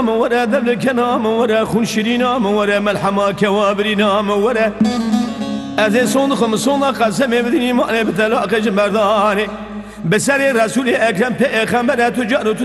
نام وره دبلك نام وره خون شيري نام وره ملحمة كوابري نام وره أذي صندخم صندق قسم بدني مالي بتلاقي جمرداني بسري رسول أكرم پیغمبر تجار